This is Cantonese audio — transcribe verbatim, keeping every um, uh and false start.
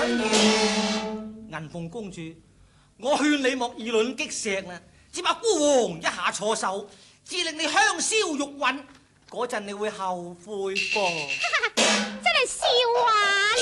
銀鳳公主，我勸你莫以卵擊石啦，只怕孤王一下錯手，致令你香消玉殞，嗰陣你會後悔噃。 真係笑話。